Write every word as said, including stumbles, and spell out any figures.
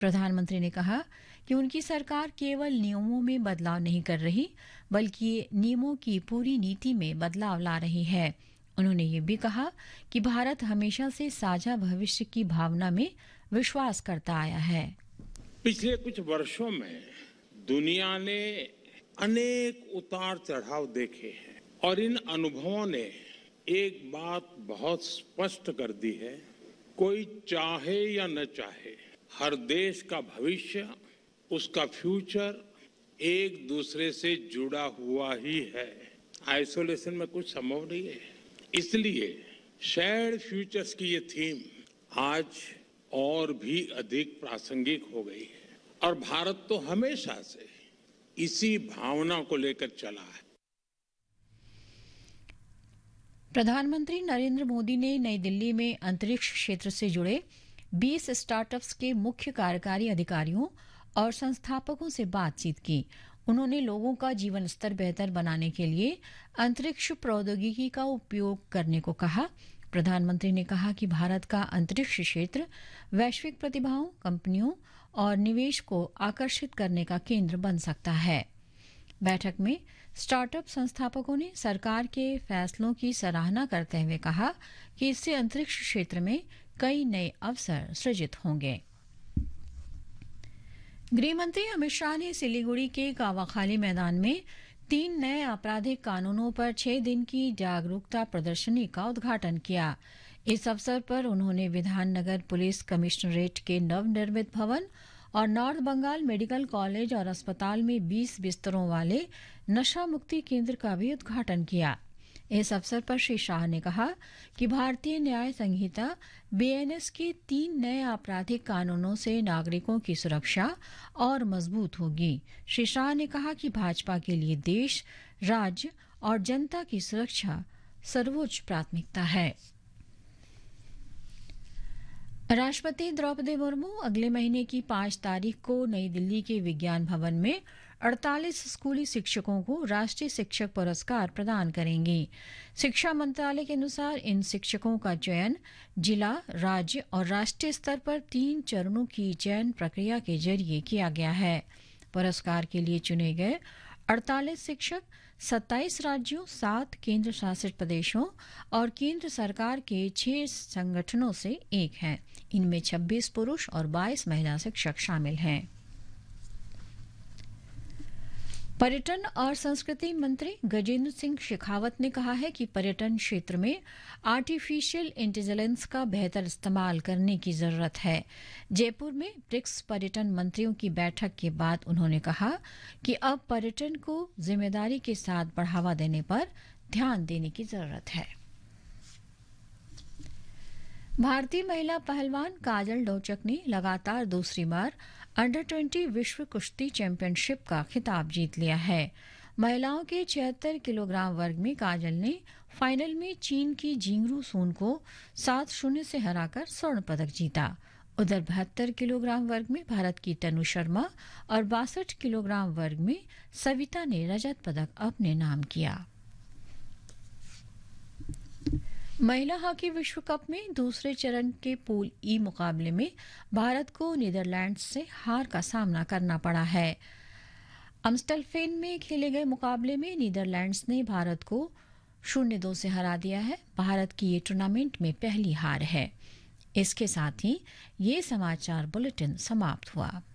प्रधानमंत्री ने कहा कि उनकी सरकार केवल नियमों में बदलाव नहीं कर रही, बल्कि नियमों की पूरी नीति में बदलाव ला रही है। उन्होंने ये भी कहा कि भारत हमेशा से साझा भविष्य की भावना में विश्वास करता आया है। पिछले कुछ वर्षों में दुनिया ने अनेक उतार चढ़ाव देखे हैं और इन अनुभवों ने एक बात बहुत स्पष्ट कर दी है, कोई चाहे या न चाहे, हर देश का भविष्य, उसका फ्यूचर एक दूसरे से जुड़ा हुआ ही है। आइसोलेशन में कुछ संभव नहीं है। इसलिए शेयर्ड फ्यूचर्स की ये थीम आज और भी अधिक प्रासंगिक हो गई है और भारत तो हमेशा से इसी भावना को लेकर चला है। प्रधानमंत्री नरेंद्र मोदी ने नई दिल्ली में अंतरिक्ष क्षेत्र से जुड़े बीस स्टार्टअप्स के मुख्य कार्यकारी अधिकारियों और संस्थापकों से बातचीत की। उन्होंने लोगों का जीवन स्तर बेहतर बनाने के लिए अंतरिक्ष प्रौद्योगिकी का उपयोग करने को कहा। प्रधानमंत्री ने कहा कि भारत का अंतरिक्ष क्षेत्र वैश्विक प्रतिभाओं, कंपनियों और निवेश को आकर्षित करने का केंद्र बन सकता है। बैठक में स्टार्टअप संस्थापकों ने सरकार के फैसलों की सराहना करते हुए कहा कि इससे अंतरिक्ष क्षेत्र में कई नए अवसर सृजित होंगे। गृहमंत्री अमित शाह ने सिलीगुड़ी के कावाखाली मैदान में तीन नए आपराधिक कानूनों पर छह दिन की जागरूकता प्रदर्शनी का उद्घाटन किया। इस अवसर पर उन्होंने विधाननगर पुलिस कमिश्नरेट के नवनिर्मित भवन और नॉर्थ बंगाल मेडिकल कॉलेज और अस्पताल में बीस बिस्तरों वाले नशा मुक्ति केंद्र का भी उद्घाटन किया। इस अवसर पर श्री शाह ने कहा कि भारतीय न्याय संहिता बीएनएस के तीन नए आपराधिक कानूनों से नागरिकों की सुरक्षा और मजबूत होगी। श्री शाह ने कहा कि भाजपा के लिए देश, राज्य और जनता की सुरक्षा सर्वोच्च प्राथमिकता है। राष्ट्रपति द्रौपदी मुर्मू अगले महीने की पांच तारीख को नई दिल्ली के विज्ञान भवन में अड़तालीस स्कूली शिक्षकों को राष्ट्रीय शिक्षक पुरस्कार प्रदान करेंगी। शिक्षा मंत्रालय के अनुसार इन शिक्षकों का चयन जिला, राज्य और राष्ट्रीय स्तर पर तीन चरणों की चयन प्रक्रिया के जरिए किया गया है। पुरस्कार के लिए चुने गए अड़तालीस शिक्षक सत्ताईस राज्यों, सात केंद्र शासित प्रदेशों और केंद्र सरकार के छह संगठनों से एक हैं। इनमें छब्बीस पुरुष और बाईस महिला शिक्षक शामिल हैं। पर्यटन और संस्कृति मंत्री गजेंद्र सिंह शेखावत ने कहा है कि पर्यटन क्षेत्र में आर्टिफिशियल इंटेलिजेंस का बेहतर इस्तेमाल करने की जरूरत है। जयपुर में ब्रिक्स पर्यटन मंत्रियों की बैठक के बाद उन्होंने कहा कि अब पर्यटन को जिम्मेदारी के साथ बढ़ावा देने पर ध्यान देने की जरूरत है। भारतीय महिला पहलवान काजल डोचक ने लगातार दूसरी बार अंडर ट्वेंटी विश्व कुश्ती चैंपियनशिप का खिताब जीत लिया है। महिलाओं के छिहत्तर किलोग्राम वर्ग में काजल ने फाइनल में चीन की जिंगरू सून को सात शून्य से हराकर स्वर्ण पदक जीता। उधर बहत्तर किलोग्राम वर्ग में भारत की तनु शर्मा और बासठ किलोग्राम वर्ग में सविता ने रजत पदक अपने नाम किया। महिला हॉकी विश्व कप में दूसरे चरण के पूल ई मुकाबले में भारत को नीदरलैंड्स से हार का सामना करना पड़ा है। अम्स्टलफेन में खेले गए मुकाबले में नीदरलैंड्स ने भारत को शून्य दो से हरा दिया है। भारत की ये टूर्नामेंट में पहली हार है। इसके साथ ही ये समाचार बुलेटिन समाप्त हुआ।